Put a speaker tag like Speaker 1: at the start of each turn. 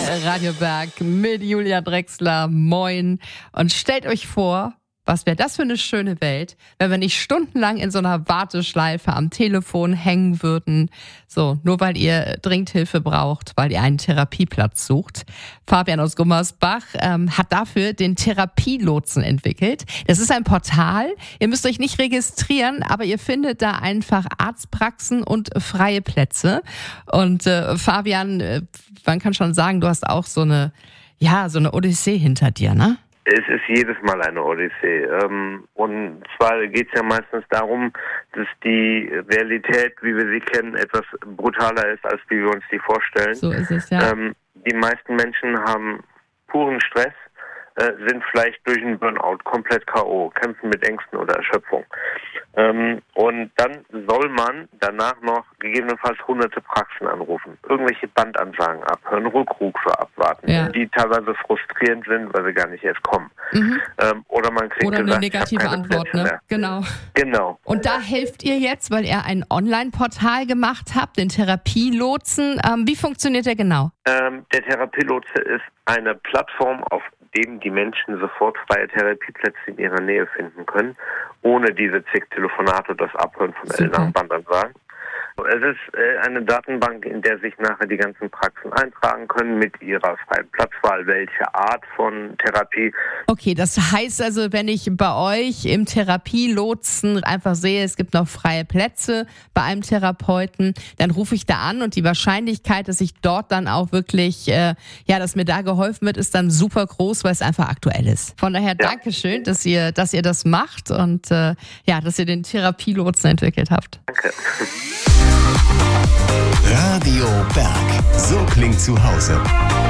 Speaker 1: Radio Berg mit Julia Drechsler. Moin. Und stellt euch vor, was wäre das für eine schöne Welt, wenn wir nicht stundenlang in so einer Warteschleife am Telefon hängen würden. So, nur weil ihr dringend Hilfe braucht, weil ihr einen Therapieplatz sucht. Fabian aus Gummersbach hat dafür den Therapielotsen entwickelt. Das ist ein Portal. Ihr müsst euch nicht registrieren, aber ihr findet da einfach Arztpraxen und freie Plätze. Und Fabian, man kann schon sagen, du hast auch so eine Odyssee hinter dir, ne?
Speaker 2: Es ist jedes Mal eine Odyssee. Und zwar geht es ja meistens darum, dass die Realität, wie wir sie kennen, etwas brutaler ist, als wie wir uns die vorstellen.
Speaker 1: So ist es, ja.
Speaker 2: Die meisten Menschen haben puren Stress, sind vielleicht durch einen Burnout komplett K.O., kämpfen mit Ängsten oder Erschöpfung. Und dann soll man danach noch gegebenenfalls hunderte Praxen anrufen, irgendwelche Bandansagen abhören, Rückrufe abwarten,
Speaker 1: Ja.
Speaker 2: die teilweise frustrierend sind, weil sie gar nicht erst kommen. Oder man kriegt
Speaker 1: Oder
Speaker 2: gesagt,
Speaker 1: eine negative
Speaker 2: ich hab keine
Speaker 1: Antwort,
Speaker 2: Plätze
Speaker 1: ne?
Speaker 2: mehr.
Speaker 1: Genau. Und da helft ihr jetzt, weil ihr ein Online-Portal gemacht habt, den Therapielotsen. Wie funktioniert der genau?
Speaker 2: Der Therapielotse ist eine Plattform, auf dem die Menschen sofort freie Therapieplätze in ihrer Nähe finden können, ohne diese zig Telefonate und das Abhören von ellenlangen Bandansagen. Es ist eine Datenbank, in der sich nachher die ganzen Praxen eintragen können mit ihrer freien Platzwahl, welche Art von Therapie.
Speaker 1: Okay, das heißt also, wenn ich bei euch im Therapielotsen einfach sehe, es gibt noch freie Plätze bei einem Therapeuten, dann rufe ich da an und die Wahrscheinlichkeit, dass ich dort dann auch wirklich, dass mir da geholfen wird, ist dann super groß, weil es einfach aktuell ist. Von daher Dankeschön, dass ihr das macht und dass ihr den Therapielotsen entwickelt habt.
Speaker 2: Danke.
Speaker 3: Radio Berg. So klingt zu Hause.